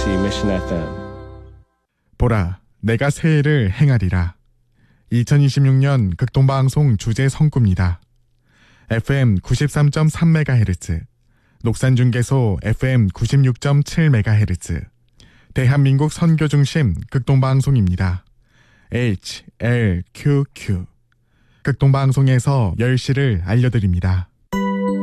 KBOC Mission FM. 보라, 내가 새해를 행하리라. 2026년 극동방송 주제 성구입니다. FM 93.3MHz, 녹산중계소 FM 96.7MHz, 대한민국 선교중심 극동방송입니다. HLQQ. 극동방송에서 10시를 알려드립니다.